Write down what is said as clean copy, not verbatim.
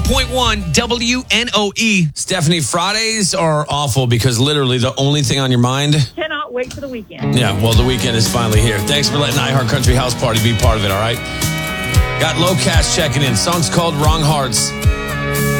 104.1 WNOE. Stephanie, Fridays are awful because literally the only thing on your mind. Cannot wait for the weekend. Yeah, well, the weekend is finally here. Thanks for letting iHeart Country House Party be part of it, all right? Got Low Cash checking in. Song's called Wrong Hearts.